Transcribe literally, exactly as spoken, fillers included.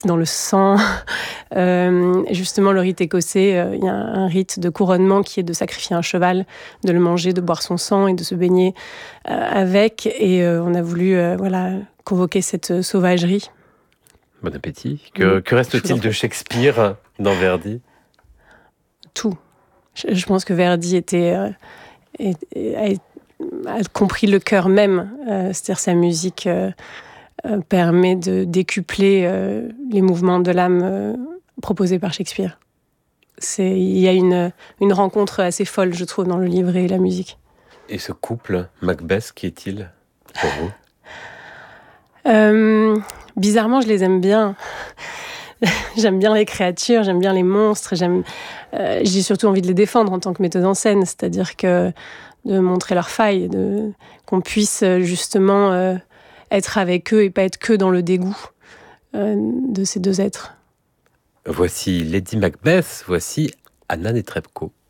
dans le sang. Euh, justement, le rite écossais, euh, il y a un rite de couronnement qui est de sacrifier un cheval, de le manger, de boire son sang et de se baigner euh, avec. Et euh, on a voulu euh, voilà, convoquer cette sauvagerie. Bon appétit. Que, Mmh. que reste-t-il de Shakespeare dans Verdi ? Tout. Je, je pense que Verdi était, euh, est, est, a, a compris le cœur même. Euh, c'est-à-dire sa musique euh, euh, permet de décupler euh, les mouvements de l'âme euh, proposés par Shakespeare. C'est, il y a une, une rencontre assez folle, je trouve, dans le livret et la musique. Et ce couple, Macbeth, qui est-il pour vous ? euh, Bizarrement, je les aime bien. J'aime bien les créatures, j'aime bien les monstres, j'aime, euh, j'ai surtout envie de les défendre en tant que metteuse en scène, c'est-à-dire que de montrer leurs failles, de, qu'on puisse justement euh, être avec eux et pas être que dans le dégoût euh, de ces deux êtres. Voici Lady Macbeth, voici Anna Netrebko.